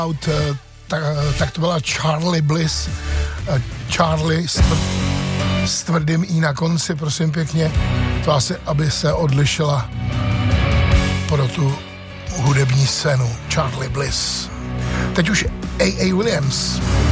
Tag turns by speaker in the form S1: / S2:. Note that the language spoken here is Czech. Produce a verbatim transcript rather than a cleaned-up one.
S1: out, tak, tak to byla Charlie Bliss. Charlie s, tvr, s tvrdým i na konci, prosím pěkně. To asi, aby se odlišila pro tu hudební scénu. Charlie Bliss. Teď už A A Williams.